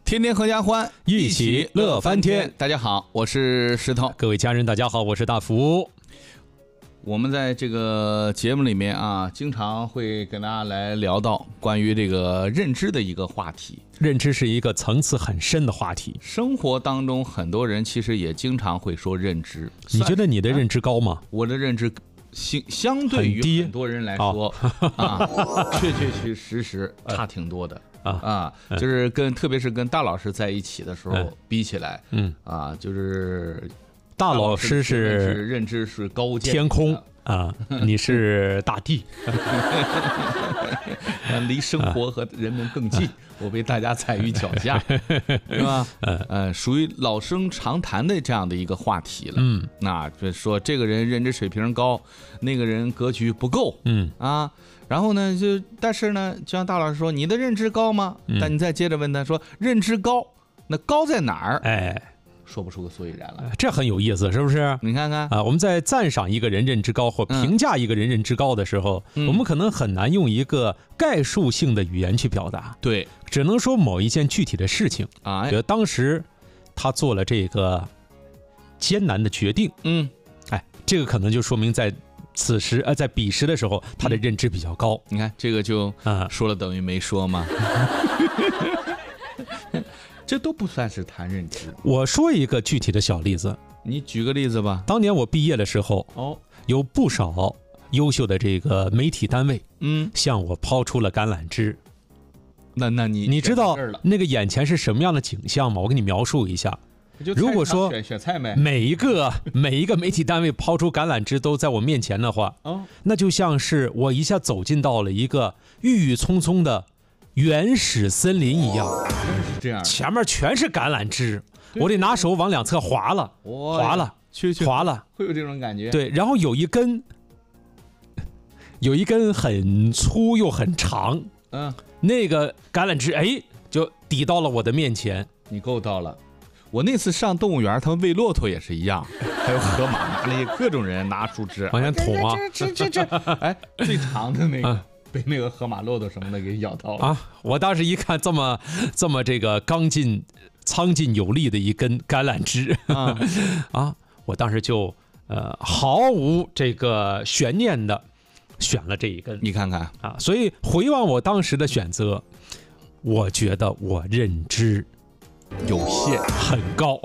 天天合家欢， 一起乐翻天。 大家好，我是石头。 各位家人，大家好，我是大福。 我们在这个节目里面啊，经常会跟大家来聊到关于这个认知的一个话题。 认知是一个层次很深的话题。 生活当中，很多人其实也经常会说认知。 你觉得你的认知高吗？ 我的认知相对于很多人来说啊，确实差挺多的。就是特别是跟大老师在一起的时候比起来，就是大老师是认知是高见天空啊，你是大地， 离生活和人们更近，我被大家踩于脚下，是吧？属于老生常谈的这样的一个话题了。那就说这个人认知水平高，那个人格局不够，然后呢，但是呢，就像大老师说，你的认知高吗？但你再接着问他说，认知高，那高在哪儿？说不出个所以然了。 这很有意思，是不是？ 你看看啊，我们在赞赏一个人认知高或评价一个人认知高的时候，我们可能很难用一个概述性的语言去表达。 对， 只能说某一件具体的事情啊，比如当时他做了这个艰难的决定。这个可能就说明在此时在彼时的时候，他的认知比较高。 你看这个就说了等于没说嘛。这都不算是谈认知。 我说一个具体的小例子， 你举个例子吧。 当年我毕业的时候，有不少优秀的这个媒体单位，向我抛出了橄榄枝。 那你知道那个眼前是什么样的景象吗？我给你描述一下。如果说选菜呗， 每一个媒体单位抛出橄榄枝都在我面前的话，那就像是我一下走进到了一个郁郁葱葱的原始森林一样。 真是这样， 前面全是橄榄枝，我得拿手往两侧划了，划了， 会有这种感觉。 对，然后有一根很粗又很长，那个橄榄枝就抵到了我的面前。 你够到了。我那次上动物园，他们喂骆驼也是一样，还有河马，那些各种人拿树枝往前捅啊， 这，最长的那个被那个河马、骆驼什么的给咬到了啊！我当时一看这么这个苍劲有力的一根橄榄枝我当时就毫无这个悬念的选了这一根。 你看看啊，所以回望我当时的选择，我觉得我认知有限很高，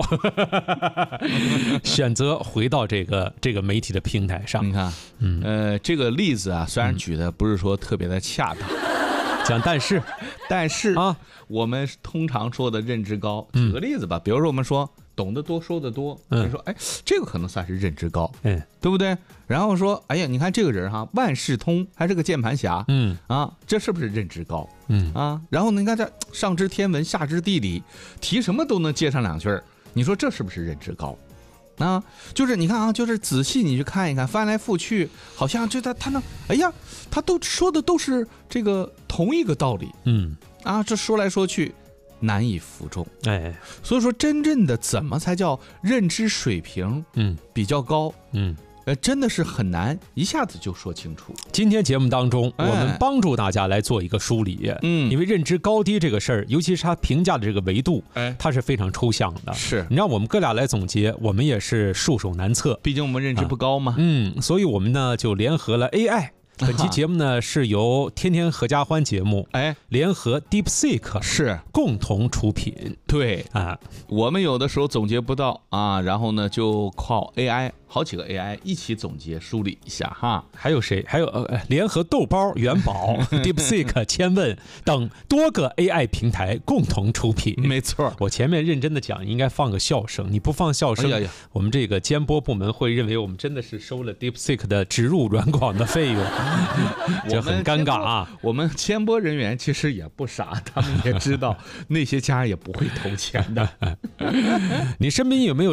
选择回到这个媒体的平台上。 你看，这个例子啊，虽然举的不是说特别的恰当，但是啊，我们通常说的认知高，举个例子吧，比如说我们说懂得多说得多，你说这个可能算是认知高，对不对？然后说你看这个人万事通，还是个键盘侠，这是不是认知高？然后呢，你看这上知天文下知地理，提什么都能接上两句，你说这是不是认知高？就是你看就是仔细你去看一看，翻来覆去，好像就他能，他都说的都是这个同一个道理，这说来说去难以服众，所以说真正的怎么才叫认知水平比较高，真的是很难一下子就说清楚。 今天节目当中，我们帮助大家来做一个梳理，因为认知高低这个事儿，尤其是他评价的这个维度，它是非常抽象的。 是你让我们哥俩来总结，我们也是束手难策， 毕竟我们认知不高嘛。 所以我们呢就联合了 AI。本期节目呢是由天天合家欢节目联合 DeepSeek 是共同出品。 对我们有的时候总结不到然后呢就靠 AI， 好几个 AI 一起总结梳理一下哈。 还有谁？还有联合豆包、元宝、DeepSeek、千问等多个 AI 平台共同出品。 没错， 我前面认真的讲，应该放个笑声，你不放笑声，我们这个监播部门会认为我们真的是收了 DeepSeek 的植入软广的费用。这很尴尬啊！ 我们监播人员其实也不傻，他们也知道那些家也不会投钱的。 你身边有没有